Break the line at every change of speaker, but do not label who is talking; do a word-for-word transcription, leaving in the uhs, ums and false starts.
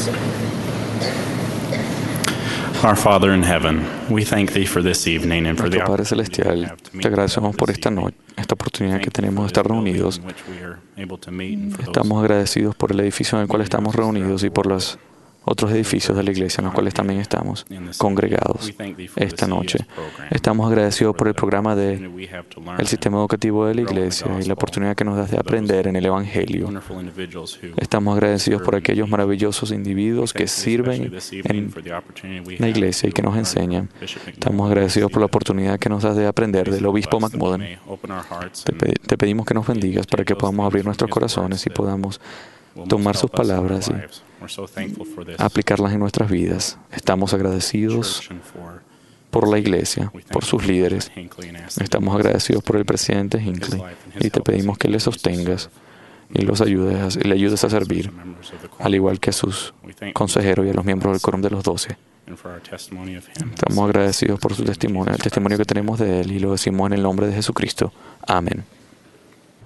Our Father in heaven, we thank Thee for this evening and for the
Nuestro Padre
opportunity
Celestial,
we have to meet
te agradecemos por
this
esta
evening.
noche, esta oportunidad que
Thank you
tenemos de
for
estar
this building
reunidos.
in which we are able to meet and for those
Estamos agradecidos por el edificio en el cual
meeting
estamos
houses throughout
reunidos
the
y por
world
los otros edificios de la iglesia en los cuales también estamos
in this
congregados
We thank Thee for the
esta
C E S
noche.
program,
Estamos agradecidos por el programa de
opportunity we have to learn
el sistema educativo de la
and grow in the
iglesia y la
gospel.
oportunidad que nos das de aprender en el Evangelio.
Wonderful individuals who
Estamos agradecidos por
serve and
aquellos
teach.
maravillosos
We
individuos
thank
que
Thee especially
sirven
this evening
en
for the opportunity we
la
have
iglesia y
to
que nos
learn
enseñan.
from Bishop McMillan
Estamos
this
agradecidos por la
evening.
oportunidad que nos das de aprender del obispo
Bless that we
McMullen.
may open our hearts
Te,
and
pe- te pedimos que nos
begin to
bendigas para
take
que
those
podamos
things
abrir
from
nuestros
His words
corazones y
that
podamos
will most
tomar sus
help us in our
palabras y
lives. We're so thankful for this
aplicarlas en nuestras vidas. Estamos agradecidos
church and for
por la iglesia,
We thank
por
you
sus
for
líderes.
President Hinckley and ask that
Estamos
you bless
agradecidos por el
his
presidente
life
Hinckley
and his
y te
help as
pedimos
he
que le
continues to
sostengas
serve
y los ayudes, a- y le ayudes a
pastors
servir,
and members of the quorum.
al igual que a sus
We thank you
consejeros y a los
for
miembros del
that
quórum de los doce.
and for our testimony of him.
Estamos agradecidos por su testimonio, el testimonio que tenemos de él y lo decimos en el nombre de Jesucristo. Amén.